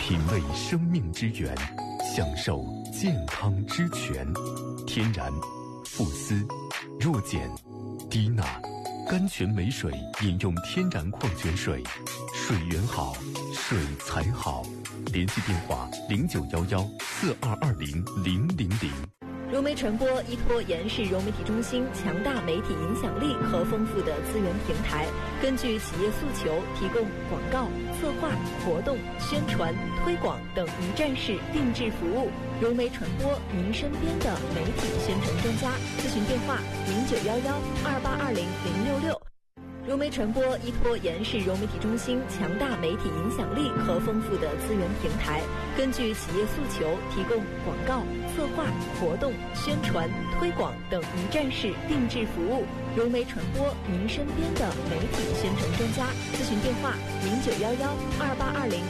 品味生命之源，享受健康之泉。天然、富思、弱碱、低钠，甘泉美水饮用天然矿泉水，水源好，水才好。联系电话0911422000。 融媒传播依托延世融媒体中心强大媒体影响力和丰富的资源平台，根据企业诉求，提供广告、策划、活动、宣传、推广等一站式定制服务。融媒传播，您身边的媒体宣传专家。咨询电话091128200066。融媒传播依托延世融媒体中心强大媒体影响力和丰富的资源平台，根据企业诉求，提供广告、策划、活动、宣传、推广等一站式定制服务。融媒传播，您身边的媒体宣传专家。咨询电话091128200066。